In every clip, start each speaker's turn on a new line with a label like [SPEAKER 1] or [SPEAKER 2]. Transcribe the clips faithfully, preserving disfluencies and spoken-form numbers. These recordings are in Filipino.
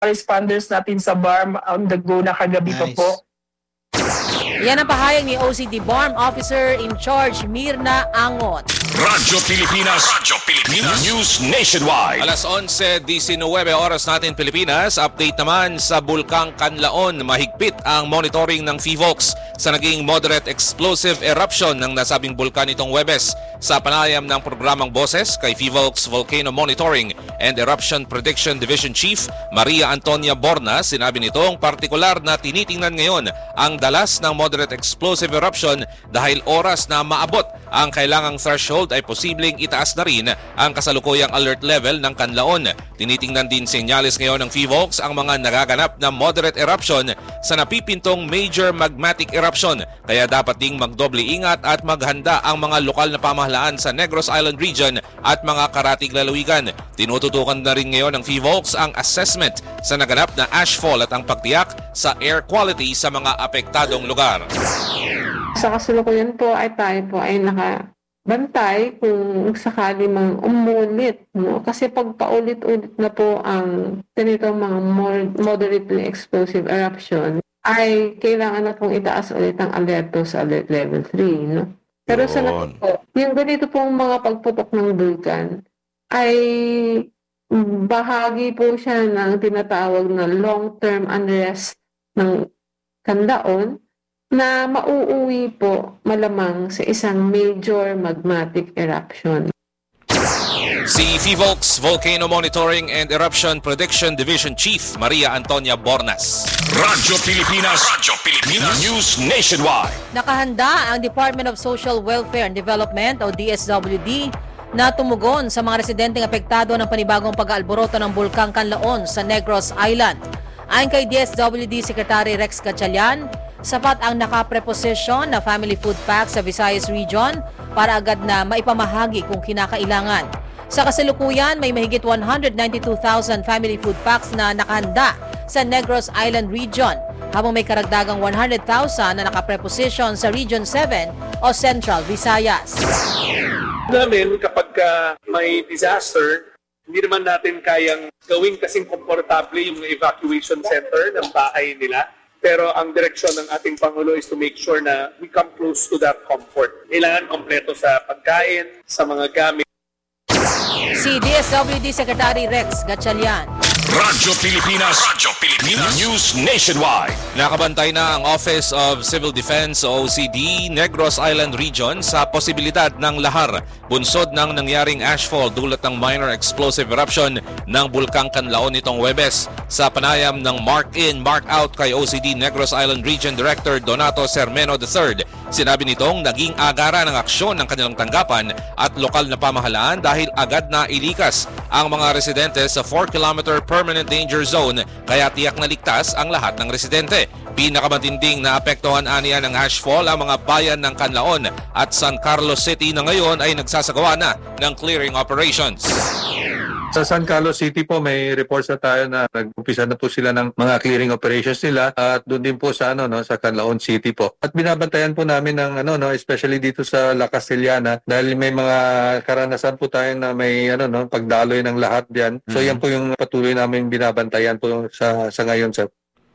[SPEAKER 1] responders natin sa B A R M on the go na kagabi pa
[SPEAKER 2] Nice.
[SPEAKER 1] po.
[SPEAKER 3] Yan ang pahayag ni O C D B A R M Officer in Charge Mirna Angot.
[SPEAKER 4] Radyo Pilipinas, Radyo Pilipinas, News Nationwide.
[SPEAKER 5] Alas onse diecinueve oras natin Pilipinas. Update naman sa Bulkang Kanlaon. Mahigpit ang monitoring ng PHIVOLCS sa naging moderate explosive eruption ng nasabing bulkan itong Huwebes. Sa panayam ng programang Boses kay PHIVOLCS Volcano Monitoring and Eruption Prediction Division Chief Maria Antonia Borna, sinabi nitong partikular na tinitingnan ngayon ang dalas ng moderate explosive eruption dahil oras na maabot ang kailangang threshold ay posibleng itaas na rin ang kasalukuyang alert level ng Kanlaon. Tinitingnan din senyales ngayon ng PHIVOLCS ang mga nagaganap na moderate eruption sa napipintong major magmatic eruption. Kaya dapat ding magdoble ingat at maghanda ang mga lokal na pamahalaan sa Negros Island region at mga karatig lalawigan. Tinututukan na rin ngayon ng PHIVOLCS ang assessment sa naganap na ashfall at ang pagtiyak sa air quality sa mga apektadong lugar.
[SPEAKER 6] Sa kasalukuyan po ay tayo po ay nakabantay kung sakali mang umulit. No? Kasi pag paulit-ulit na po ang ganitong mga moderately explosive eruption, ay kailangan na pong itaas ulit ang alerto sa alert level three. No? Pero sa natin po, yung ganito pong mga pagputok ng bulkan ay bahagi po siya ng tinatawag na long-term unrest ng Kanlaon na mauuwi po malamang sa isang major magmatic eruption.
[SPEAKER 5] Si PHIVOLCS Volcano Monitoring and Eruption Prediction Division Chief Maria Antonia Bornas.
[SPEAKER 4] Radyo Pilipinas, Radyo Pilipinas, News Nationwide.
[SPEAKER 3] Nakahanda ang Department of Social Welfare and Development o D S W D na tumugon sa mga residenteng apektado ng panibagong pag-aalboroto ng Bulkang Kanlaon sa Negros Island. Ayon kay D S W D Secretary Rex Gatchalian, sapat ang nakapreposisyon na family food pack sa Visayas Region para agad na maipamahagi kung kinakailangan. Sa kasalukuyan, may mahigit one hundred ninety-two thousand family food packs na nakahanda sa Negros Island Region, habang may karagdagang one hundred thousand na nakapreposisyon sa Region seven o Central Visayas.
[SPEAKER 7] Namin kapag uh, may disaster, hindi naman natin kayang gawing kasing komportable yung evacuation center ng bahay nila. Pero ang direksyon ng ating Pangulo is to make sure na we come close to that comfort. Kailangan kompleto sa pagkain, sa mga gamit.
[SPEAKER 3] Si D S W D Secretary Rex Gatchalian.
[SPEAKER 4] Radyo Pilipinas, Radyo Pilipinas, News Nationwide.
[SPEAKER 5] Nakabantay na ang Office of Civil Defense o O C D Negros Island Region sa posibilidad ng lahar bunsod ng nangyaring ashfall dulot ng minor explosive eruption ng Bulkang Kanlaon nitong Huwebes. Sa panayam ng Mark In, Mark Out kay O C D Negros Island Region Director Donato Sermeno the third, sinabi nitong naging agara ng aksyon ng kanilang tanggapan at lokal na pamahalaan dahil agad na ilikas ang mga residente sa four kilometer permanent danger zone, kaya tiyak na ligtas ang lahat ng residente. Pinakamatinding na apektuhan aniya ng ashfall ang mga bayan ng Kanlaon at San Carlos City na ngayon ay nagsasagawa na ng clearing operations.
[SPEAKER 8] Sa San Carlos City po may reports na tayo na nag-umpisa na po sila ng mga clearing operations nila, at doon din po sa ano no sa Canlaon City po. At binabantayan po namin ng ano no especially dito sa La Castellana dahil may mga karanasan po tayo na may ano no pagdaloy ng lahat diyan. So mm-hmm. yan po yung patuloy namin binabantayan po sa sa ngayon sa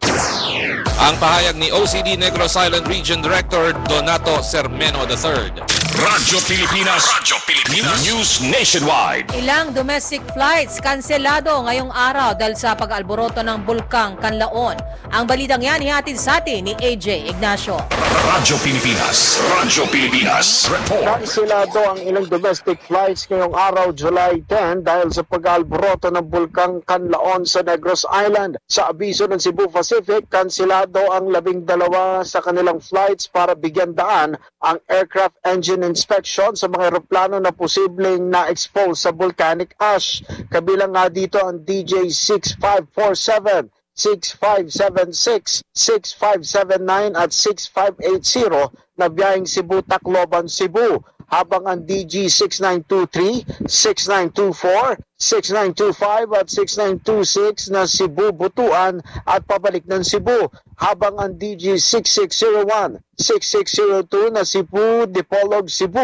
[SPEAKER 5] ang pahayag ni O C D Negros Island Region Director Donato Sermeno the third.
[SPEAKER 4] Radyo Pilipinas, Radyo Pilipinas, News Nationwide.
[SPEAKER 3] Ilang domestic flights kanselado ngayong araw dahil sa pag-alboroto ng Bulkang Kanlaon. Ang balitang yan ihatid sa atin ni A J Ignacio.
[SPEAKER 4] Radyo Pilipinas, Radyo Pilipinas, report.
[SPEAKER 9] Kanselado ang ilang domestic flights ngayong araw, July tenth, dahil sa pag-alboroto ng Bulkang Kanlaon sa Negros Island. Sa abiso ng Cebu Pacific, kanselado ang labing dalawa sa kanilang flights para bigyan daan ang aircraft engine inspection sa mga eroplano na posibleng na-expose sa volcanic ash. Kabilang nga dito ang D J six five four seven, six five seven six, six five seven nine at six five eight zero na biyaheng Cebu-Tacloban, Cebu. Habang ang D G six nine two three, six nine two four, six nine two five at six nine two six na Cebu-Butuan at pabalik ng Cebu. Habang ang D G six six zero one, six six zero two na Cebu-Dipolog, Cebu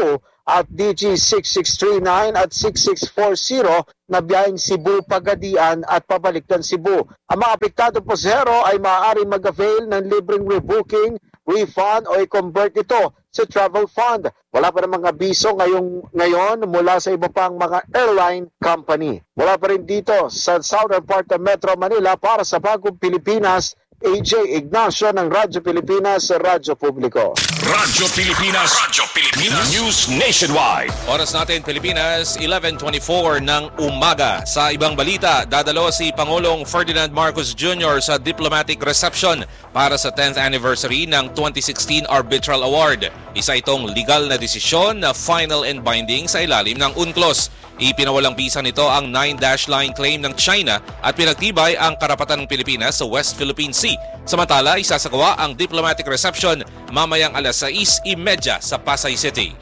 [SPEAKER 9] at D G six six three nine at six six four zero na biyaheng Cebu, Pagadian at pabalik ng Cebu. Ang mga apektadong pasahero ay maaaring mag-avail ng libreng rebooking, refund o i-convert ito sa travel fund. Wala pa namang abiso ngayong, ngayon mula sa iba pang mga airline company. Wala pa rin dito sa southern part ng Metro Manila para sa Bagong Pilipinas, A J Ignacio ng Radyo Pilipinas sa Radyo Publiko.
[SPEAKER 4] Radyo Pilipinas, Radyo Pilipinas, News Nationwide.
[SPEAKER 5] Oras natin Pilipinas, eleven twenty-four ng umaga. Sa ibang balita, dadalo si Pangulong Ferdinand Marcos Junior sa diplomatic reception para sa tenth anniversary ng twenty sixteen Arbitral Award. Isa itong legal na desisyon na final and binding sa ilalim ng UNCLOS. Ipinawalang bisa nito ang nine dash line claim ng China at pinagtibay ang karapatan ng Pilipinas sa West Philippine Sea. Samantala, isasagawa ang diplomatic reception mamayang alas sais trenta sa Pasay City.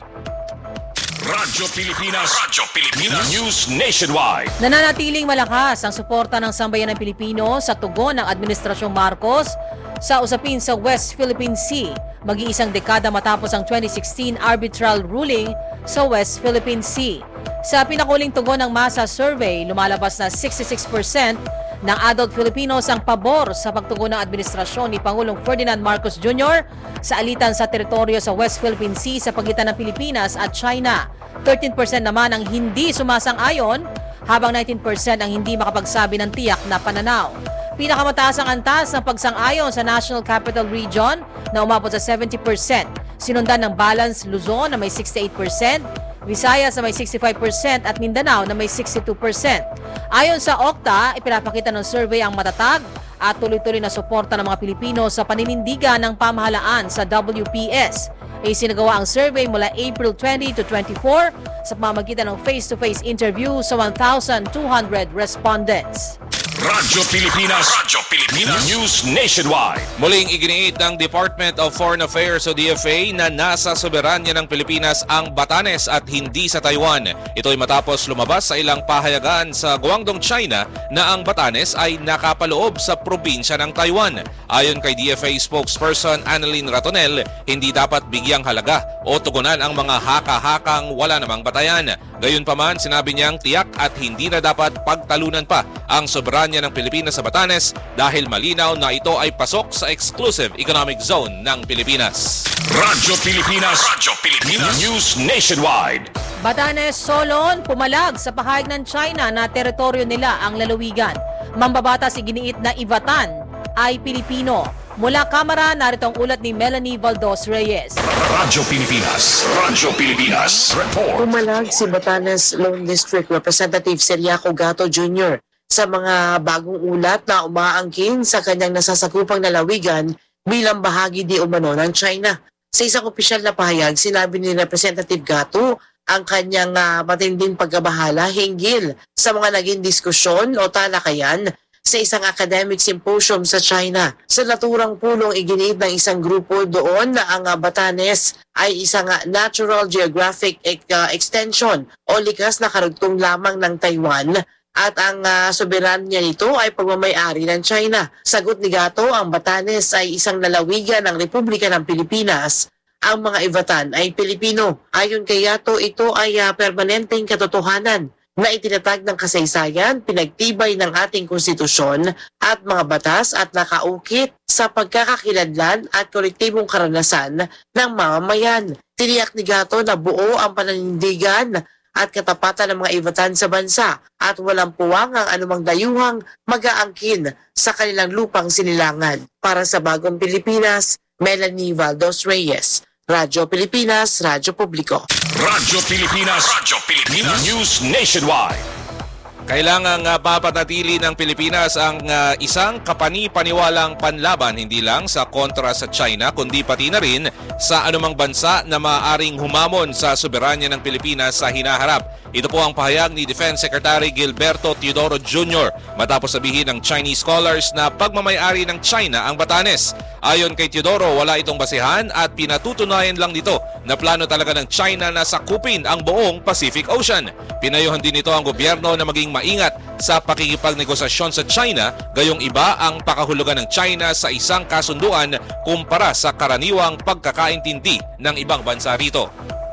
[SPEAKER 4] Radyo Pilipinas, Radyo Pilipinas, News Nationwide.
[SPEAKER 3] Nananatiling malakas ang suporta ng sambayanang Pilipino sa tugon ng Administrasyong Marcos sa usapin sa West Philippine Sea, mag-iisang dekada matapos ang twenty sixteen arbitral ruling sa West Philippine Sea. Sa pinakuling tugon ng masa survey, lumalabas na sixty-six percent ng adult Filipinos ang pabor sa pagtugon ng administrasyon ni Pangulong Ferdinand Marcos Junior sa alitan sa teritoryo sa West Philippine Sea sa pagitan ng Pilipinas at China. thirteen percent naman ang hindi sumasang-ayon, habang nineteen percent ang hindi makapagsabi ng tiyak na pananaw. Pinakamataas ang antas ng pagsang-ayon sa National Capital Region na umabot sa seventy percent. Sinundan ng Balance Luzon na may sixty-eight percent, Visayas na may sixty-five percent at Mindanao na may sixty-two percent. Ayon sa O C T A, ipinapakita ng survey ang matatag at tuloy-tuloy na suporta ng mga Pilipino sa paninindigan ng pamahalaan sa W P S. Isinagawa ang survey mula April twenty to twenty-four sa pamamagitan ng face-to-face interview sa one thousand two hundred respondents.
[SPEAKER 4] Radyo Pilipinas, Radyo Pilipinas, News Nationwide.
[SPEAKER 5] Muling iginiit ng Department of Foreign Affairs o D F A na nasa soberanya ng Pilipinas ang Batanes at hindi sa Taiwan. Ito ay matapos lumabas sa ilang pahayagan sa Guangdong, China na ang Batanes ay nakapaloob sa probinsya ng Taiwan. Ayon kay D F A spokesperson Annalyn Ratonel, hindi dapat bigyang halaga o tugunan ang mga haka-hakang wala namang batayan. Gayunpaman, sinabi niyang tiyak at hindi na dapat pagtalunan pa ang soberanya ng Pilipinas sa Batanes dahil malinaw na ito ay pasok sa exclusive economic zone ng Pilipinas.
[SPEAKER 4] Radyo Pilipinas, Radyo Pilipinas, News Nationwide.
[SPEAKER 3] Batanes, Solon, pumalag sa pahayag ng China na teritoryo nila ang lalawigan. Mambabatas iginiit na Ivatan ay Pilipino. Mula Kamara, narito ang ulat ni Melanie Valdos Reyes.
[SPEAKER 4] Radyo Pilipinas, Radyo Pilipinas, report.
[SPEAKER 2] Pumalag si Batanes Lone District Representative Seriaco Gato Junior sa mga bagong ulat na umaangkin sa kanyang nasasakupang lalawigan bilang bahagi di umano ng China. Sa isang opisyal na pahayag, sinabi ni Representative Gato ang kanyang uh, matinding pagkabahala hinggil sa mga naging diskusyon o talakayan sa isang academic symposium sa China. Sa naturang pulong iginiit ng isang grupo doon na ang uh, Batanes ay isang uh, natural geographic uh, extension o likas na karugtong lamang ng Taiwan at ang uh, soberanya nito ay pagmamay-ari ng China. Sagot ni Gato, ang Batanes ay isang lalawigan ng Republika ng Pilipinas. Ang mga Ivatan ay Pilipino. Ayon kay Gato, ito ay uh, permanenteng katotohanan na itinatag ng kasaysayan, pinagtibay ng ating konstitusyon at mga batas at nakaukit sa pagkakakilanlan at kolektibong karanasan ng mamamayan. Tiniyak ni Gato na buo ang pananindigan at katapatan ng mga Ivatan sa bansa at walang puwang ang anumang dayuhang mag-aangkin sa kanilang lupang sinilangan. Para sa Bagong Pilipinas, Melanie Valdos Reyes, Radyo Pilipinas, Radyo Publiko.
[SPEAKER 4] Radyo Pilipinas, Radyo Pilipinas, News Nationwide.
[SPEAKER 5] Kailangang uh, papanatili ng Pilipinas ang uh, isang kapani-paniwalang panlaban hindi lang sa kontra sa China kundi pati na rin sa anumang bansa na maaaring humamon sa soberanya ng Pilipinas sa hinaharap. Ito po ang pahayag ni Defense Secretary Gilberto Teodoro Junior matapos sabihin ng Chinese scholars na pagmamay-ari ng China ang Batanes. Ayon kay Teodoro, wala itong basihan at pinatutunayan lang dito na plano talaga ng China na sakupin ang buong Pacific Ocean. Pinayuhan din ito ang gobyerno na maging maingat sa pakikipagnegosasyon sa China, gayong iba ang pakahulugan ng China sa isang kasunduan kumpara sa karaniwang pagkakaintindi ng ibang bansa rito.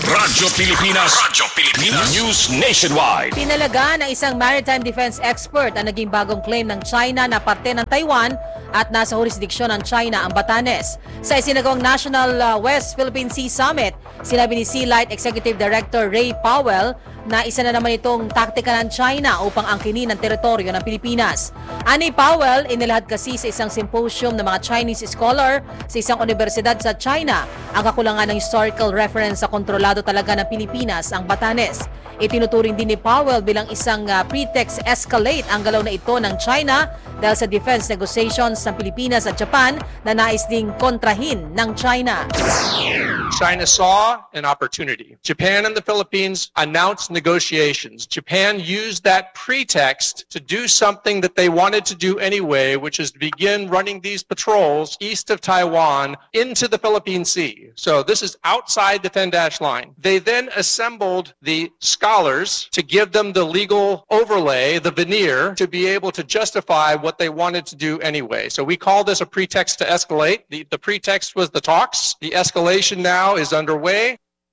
[SPEAKER 4] Radyo Pilipinas. Radyo Pilipinas. News Nationwide.
[SPEAKER 3] Pinalaga ng isang maritime defense expert ang naging bagong claim ng China na parte ng Taiwan at nasa jurisdiksyon ng China ang Batanes. Sa isinagawang National uh, West Philippine Sea Summit, sinabi ni Sealight Executive Director Ray Powell na isa na naman itong taktika ng China upang angkinin ang teritoryo ng Pilipinas. Ani Powell, inilahad kasi sa isang symposium ng mga Chinese scholar sa isang universidad sa China ang kakulangan ng historical reference sa kontrolado talaga ng Pilipinas ang Batanes. Itinuturing din ni Powell bilang isang uh, pretext escalate ang galaw na ito ng China dahil sa defense negotiations ng Pilipinas at Japan na nais ding kontrahin ng China.
[SPEAKER 10] China saw an opportunity. Japan and the Philippines announced negotiations. Japan used that pretext to do something that they wanted to do anyway, which is to begin running these patrols east of Taiwan into the Philippine Sea. So this is outside the ten dash line. They then assembled the scholars to give them the legal overlay, the veneer, to be able to justify what they wanted to do anyway. So we call this a pretext to escalate. The, the pretext was the talks. The escalation now is underway.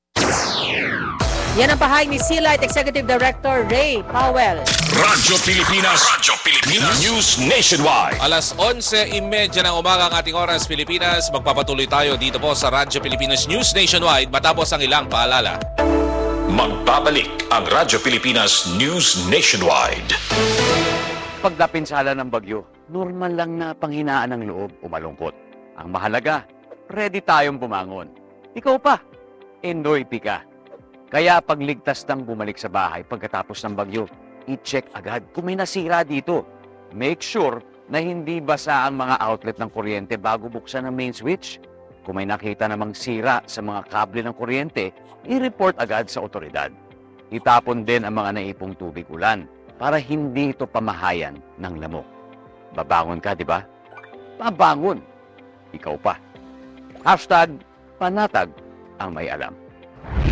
[SPEAKER 3] Yan ang pahayag ni Sealight Executive Director Ray Powell.
[SPEAKER 4] Radyo Pilipinas. Radyo Pilipinas. News Nationwide.
[SPEAKER 5] Alas onse trenta ng umaga ang ating oras Pilipinas. Magpapatuloy tayo dito po sa Radyo Pilipinas News Nationwide matapos ang ilang paalala.
[SPEAKER 4] Magbabalik ang Radyo Pilipinas News Nationwide.
[SPEAKER 11] Pagdapinsala ng bagyo, normal lang na panghinaan ng loob o malungkot. Ang mahalaga, ready tayong bumangon. Ikaw pa, Endoy Pika. Kaya pagligtas ng bumalik sa bahay pagkatapos ng bagyo, i-check agad kung may nasira dito. Make sure na hindi basa ang mga outlet ng kuryente bago buksan ang main switch. Kung may nakita namang sira sa mga kable ng kuryente, i-report agad sa otoridad. Itapon din ang mga naipong tubig ulan para hindi ito pamahayan ng lamok. Babangon ka, di ba? Babangon. Ikaw pa. Hashtag panatag ang may alam.